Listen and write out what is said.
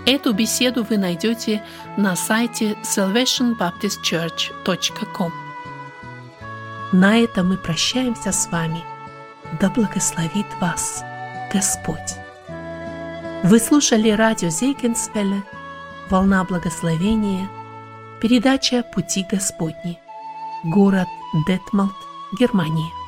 Эту беседу вы найдете на сайте salvationbaptistchurch.com. На этом мы прощаемся с вами. Да благословит вас Господь. Вы слушали радио Зейгенсвелле, «Волна благословения», передача «Пути Господни», город Детмолд, Германия.